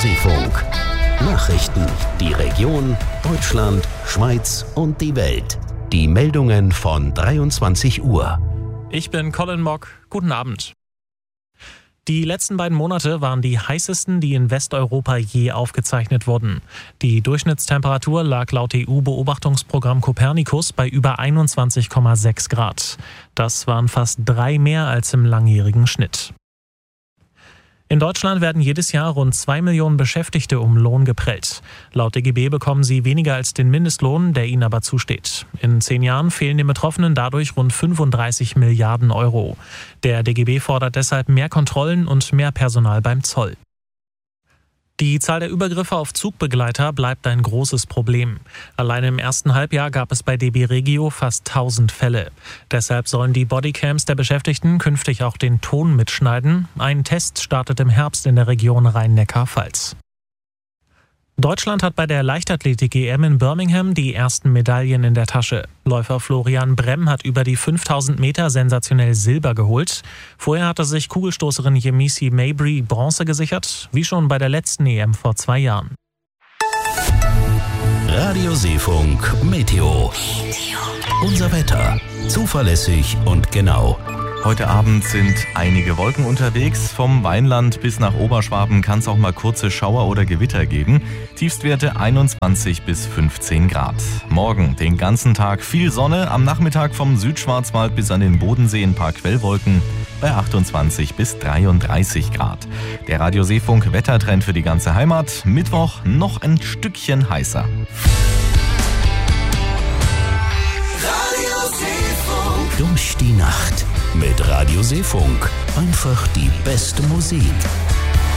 Seefunk. Nachrichten, die Region, Deutschland, Schweiz und die Welt. Die Meldungen von 23 Uhr. Ich bin Colin Mock. Guten Abend. Die letzten beiden Monate waren die heißesten, die in Westeuropa je aufgezeichnet wurden. Die Durchschnittstemperatur lag laut EU-Beobachtungsprogramm Copernicus bei über 21,6 Grad. Das waren fast 3 mehr als im langjährigen Schnitt. In Deutschland werden jedes Jahr rund 2 Millionen Beschäftigte um Lohn geprellt. Laut DGB bekommen sie weniger als den Mindestlohn, der ihnen aber zusteht. In 10 Jahren fehlen den Betroffenen dadurch rund 35 Milliarden Euro. Der DGB fordert deshalb mehr Kontrollen und mehr Personal beim Zoll. Die Zahl der Übergriffe auf Zugbegleiter bleibt ein großes Problem. Allein im ersten Halbjahr gab es bei DB Regio fast 1000 Fälle. Deshalb sollen die Bodycams der Beschäftigten künftig auch den Ton mitschneiden. Ein Test startet im Herbst in der Region Rhein-Neckar-Pfalz. Deutschland hat bei der Leichtathletik-EM in Birmingham die ersten Medaillen in der Tasche. Läufer Florian Bremm hat über die 5000 Meter sensationell Silber geholt. Vorher hatte sich Kugelstoßerin Yemisi Mabry Bronze gesichert, wie schon bei der letzten EM vor 2 Jahren. Radio Seefunk Meteo. Unser Wetter. Zuverlässig und genau. Heute Abend sind einige Wolken unterwegs. Vom Weinland bis nach Oberschwaben kann es auch mal kurze Schauer oder Gewitter geben. Tiefstwerte 21 bis 15 Grad. Morgen den ganzen Tag viel Sonne. Am Nachmittag vom Südschwarzwald bis an den Bodensee ein paar Quellwolken bei 28 bis 33 Grad. Der Radio Seefunk Wettertrend für die ganze Heimat. Mittwoch noch ein Stückchen heißer. Durch die Nacht mit Radio Seefunk. Einfach die beste Musik.